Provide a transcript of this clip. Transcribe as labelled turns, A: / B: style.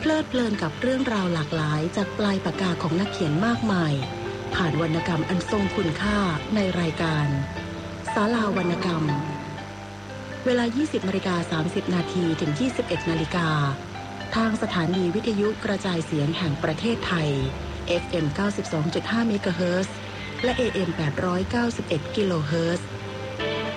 A: เพลิดเพลินกับเรื่องราวหลากหลายจากปลายปากกาของนักเขียนมากมายผ่านวรรณกรรมอันทรงคุณค่าในรายการศาลาวรรณกรรมเวลา 20:30 นาทีถึง 21 นาฬิกาทางสถานีวิทยุกระจายเสียงแห่งประเทศไทย FM 92.5 เมกะเฮิรตซ์และ AM 891 กิโลเฮิรตซ์